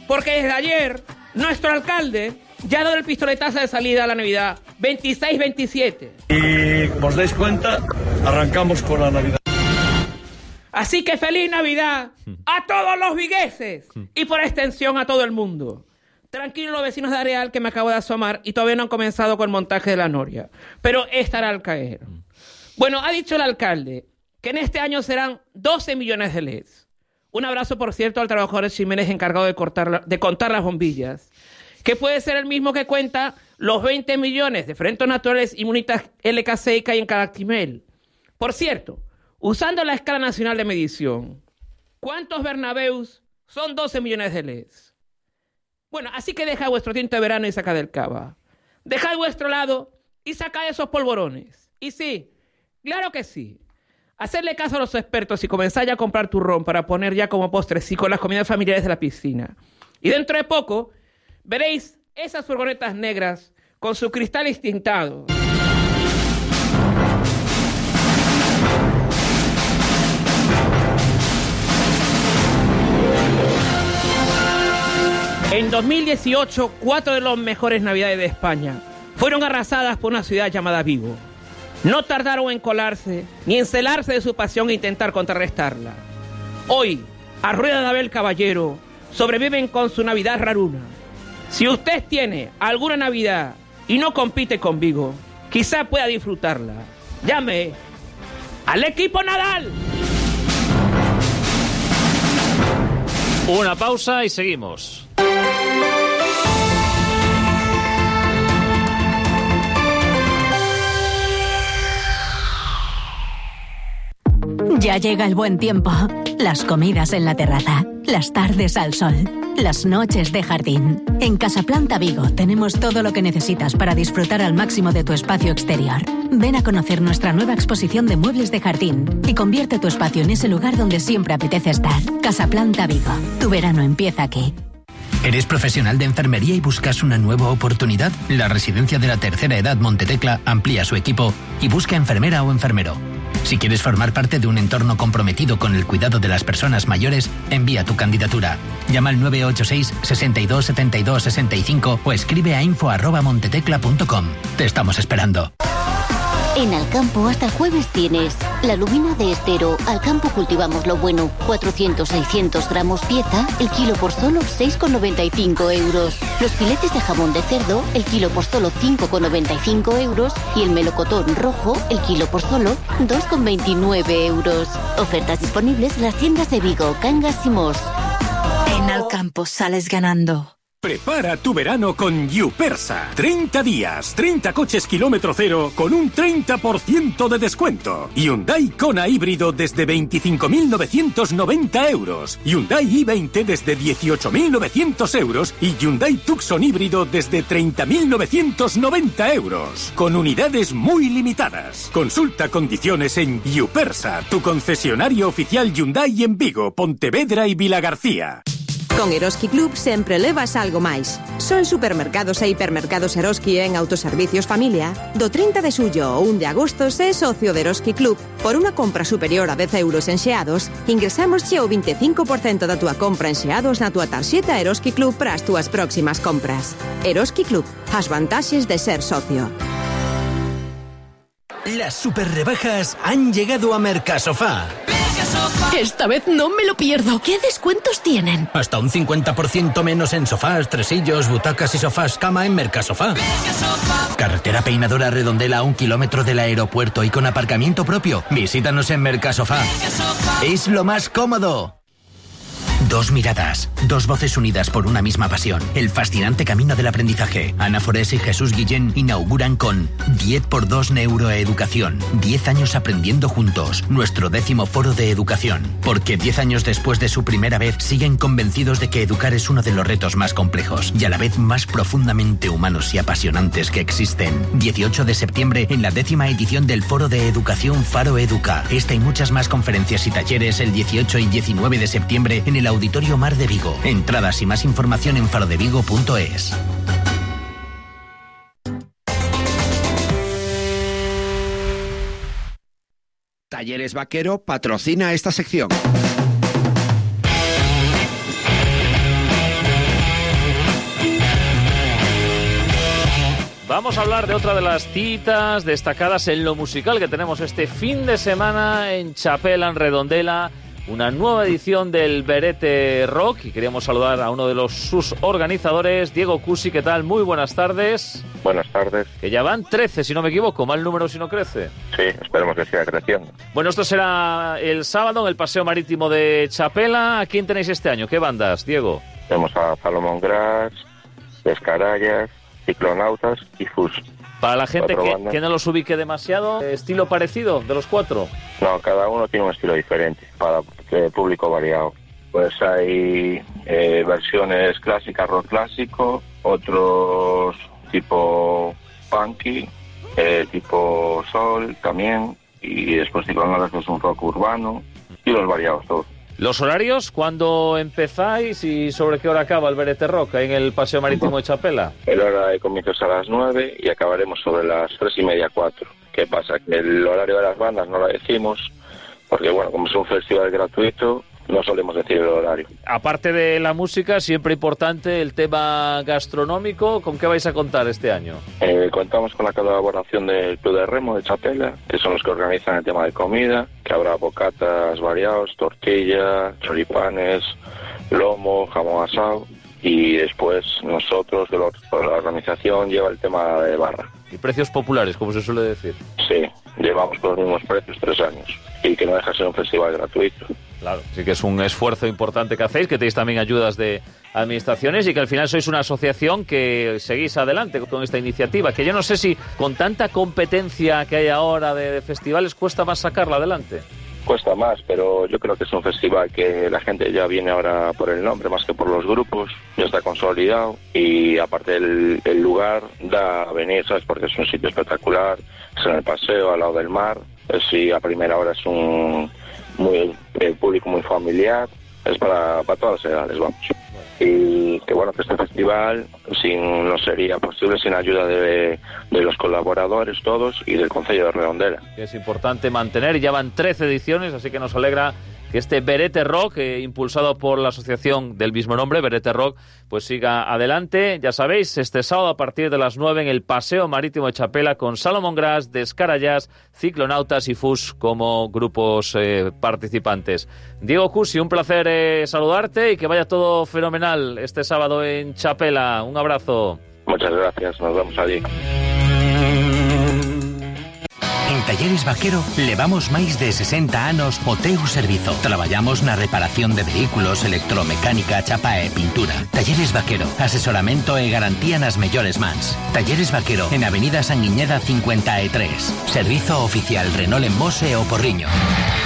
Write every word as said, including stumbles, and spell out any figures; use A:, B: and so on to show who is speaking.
A: porque desde ayer nuestro alcalde ya ha dado el pistoletazo de salida a la Navidad veintiséis veintisiete.
B: Y como os dais cuenta, arrancamos con la Navidad.
A: Así que feliz Navidad a todos los vigueses y por extensión a todo el mundo. Tranquilos los vecinos de Areal, que me acabo de asomar y todavía no han comenzado con el montaje de la noria, pero estará al caer. Bueno, ha dicho el alcalde que en este año serán doce millones de L E Ds. Un abrazo, por cierto, al trabajador de Ximénez encargado de, cortar, de contar las bombillas, que puede ser el mismo que cuenta los veinte millones de Frentos Naturales Inmunitas L K C que hay en cada Actimel. Por cierto, usando la escala nacional de medición, ¿cuántos Bernabéus son doce millones de L E Ds? Bueno, así que deja vuestro tinto de verano y saca del cava. Dejad vuestro lado y sacad esos polvorones. Y sí, claro que sí. Hacerle caso a los expertos y comenzar ya a comprar turrón para poner ya como postrecico las comidas familiares de la piscina. Y dentro de poco veréis esas furgonetas negras con su cristal tintado. En dos mil dieciocho, cuatro de las mejores Navidades de España fueron arrasadas por una ciudad llamada Vigo. No tardaron en colarse, ni en celarse de su pasión e intentar contrarrestarla. Hoy, a rueda de Abel Caballero, sobreviven con su Navidad raruna. Si usted tiene alguna Navidad y no compite con Vigo, quizá pueda disfrutarla. Llame al equipo Nadal.
C: Una pausa y seguimos.
D: Ya llega el buen tiempo, las comidas en la terraza, las tardes al sol, las noches de jardín. En Casaplanta Vigo tenemos todo lo que necesitas para disfrutar al máximo de tu espacio exterior. Ven a conocer nuestra nueva exposición de muebles de jardín y convierte tu espacio en ese lugar donde siempre apetece estar. Casaplanta Vigo, tu verano empieza aquí.
E: ¿Eres profesional de enfermería y buscas una nueva oportunidad? La Residencia de la Tercera Edad Montetecla amplía su equipo y busca enfermera o enfermero. Si quieres formar parte de un entorno comprometido con el cuidado de las personas mayores, envía tu candidatura. Llama al nueve ocho seis, sesenta y dos, setenta y dos, sesenta y cinco o escribe a info arroba montetecla punto com. Te estamos esperando.
F: En Alcampo hasta el jueves tienes la lubina de estero. Alcampo cultivamos lo bueno. cuatrocientos seiscientos gramos pieza, el kilo por solo seis con noventa y cinco euros. Los filetes de jamón de cerdo, el kilo por solo cinco con noventa y cinco euros. Y el melocotón rojo, el kilo por solo dos con veintinueve euros. Ofertas disponibles en las tiendas de Vigo, Cangas y Mos.
G: En Alcampo sales ganando.
H: Prepara tu verano con Yupersa. treinta días, treinta coches kilómetro cero con un treinta por ciento de descuento. Hyundai Kona híbrido desde veinticinco mil novecientos noventa euros. Hyundai i veinte desde dieciocho mil novecientos euros. Y Hyundai Tucson híbrido desde treinta mil novecientos noventa euros. Con unidades muy limitadas. Consulta condiciones en Yupersa, tu concesionario oficial Hyundai en Vigo, Pontevedra y Vilagarcía.
I: Con Eroski Club sempre levas algo máis. Son supermercados e hipermercados Eroski en Autoservicios Familia. Do trinta de xullo ao un de agosto se socio de Eroski Club. Por unha compra superior a dez euros en xeados, ingresamos xe o veinticinco por ciento da túa compra en xeados na túa tarxeta Eroski Club para as túas próximas compras. Eroski Club, as vantaxes de ser socio.
E: Las super rebajas han llegado a Mercasofá.
D: Esta vez no me lo pierdo. ¿Qué descuentos tienen?
E: Hasta un cincuenta por ciento menos en sofás, tresillos, butacas y sofás cama en Mercasofá. Carretera Peinadora Redondela a un kilómetro del aeropuerto y con aparcamiento propio. Visítanos en Mercasofá. Es lo más cómodo. Dos miradas, dos voces unidas por una misma pasión. El fascinante camino del aprendizaje. Ana Forés y Jesús Guillén inauguran con diez por dos Neuroeducación. diez años aprendiendo juntos. Nuestro décimo foro de educación. Porque diez años después de su primera vez siguen convencidos de que educar es uno de los retos más complejos y a la vez más profundamente humanos y apasionantes que existen. dieciocho de septiembre en la décima edición del Foro de Educación Faro Educa. Esta y muchas más conferencias y talleres el dieciocho y diecinueve de septiembre en el Auditorio Mar de Vigo. Entradas y más información en farodevigo punto es.
J: Talleres Vaquero patrocina esta sección.
C: Vamos a hablar de otra de las citas destacadas en lo musical que tenemos este fin de semana en Chapela, en Redondela. Una nueva edición del Berete Rock y queríamos saludar a uno de los sus organizadores, Diego Cusi. ¿Qué tal? Muy buenas tardes.
K: Buenas tardes.
C: Que ya van trece, si no me equivoco, mal número si no crece.
K: Sí, esperemos que siga creciendo.
C: Bueno, esto será el sábado en el Paseo Marítimo de Chapela. ¿A quién tenéis este año? ¿Qué bandas, Diego?
K: Tenemos a Salomón Gras, Descarallas, Ciclonautas y Fus.
C: Para la gente que, que no los ubique demasiado, ¿estilo parecido de los cuatro?
K: No, cada uno tiene un estilo diferente, para el público variado. Pues hay eh, versiones clásicas, rock clásico, otros tipo funky, eh, tipo soul también, y después Ciclonautas, que es un rock urbano, y los variados todos.
C: ¿Los horarios? ¿Cuándo empezáis y sobre qué hora acaba el Berete Rock en el Paseo Marítimo de Chapela?
K: El hora de comienzo es a las nueve y acabaremos sobre las tres y media, cuatro. ¿Qué pasa? Que el horario de las bandas no lo decimos, porque bueno, como es un festival gratuito, no solemos decir el horario.
C: Aparte de la música, siempre importante el tema gastronómico. ¿Con qué vais a contar este año?
K: Eh, contamos con la colaboración del Club de Remo de Chapela, que son los que organizan el tema de comida, que habrá bocatas variados, tortilla, choripanes, lomo, jamón asado, y después nosotros, de los, la organización, lleva el tema de barra.
C: ¿Y precios populares, como se suele decir?
K: Sí, llevamos con los mismos precios tres años, y que no deja de ser un festival gratuito.
C: Claro, sí que es un esfuerzo importante que hacéis, que tenéis también ayudas de administraciones y que al final sois una asociación que seguís adelante con esta iniciativa, que yo no sé si con tanta competencia que hay ahora de, de festivales cuesta más sacarla adelante.
K: Cuesta más, pero yo creo que es un festival que la gente ya viene ahora por el nombre más que por los grupos, ya está consolidado y aparte el, el lugar da a venir, ¿sabes? Porque es un sitio espectacular, es en el paseo, al lado del mar, es, y a primera hora es un muy el público muy familiar, es para, para todas las edades, vamos. Y que bueno, que este festival sin, no sería posible sin ayuda de, de los colaboradores todos y del Concello de Redondela.
C: Es importante mantener, ya van trece ediciones, así que nos alegra que este Berete Rock, eh, impulsado por la asociación del mismo nombre, Berete Rock, pues siga adelante. Ya sabéis, este sábado a partir de las nueve en el Paseo Marítimo de Chapela con Salomón Gras, Descarallas, Ciclonautas y Fus como grupos eh, participantes. Diego Cusi, un placer eh, saludarte y que vaya todo fenomenal este sábado en Chapela. Un abrazo.
K: Muchas gracias, nos vemos allí.
E: En Talleres Vaquero levamos máis de sesenta anos o teu servizo. Traballamos na reparación de vehículos, electromecánica, chapa e pintura. Talleres Vaquero, asesoramento e garantía nas mellores mans. Talleres Vaquero, en Avenida Sanguiñeda cincuenta e tres. Servizo oficial Renault en Mos e O Porriño.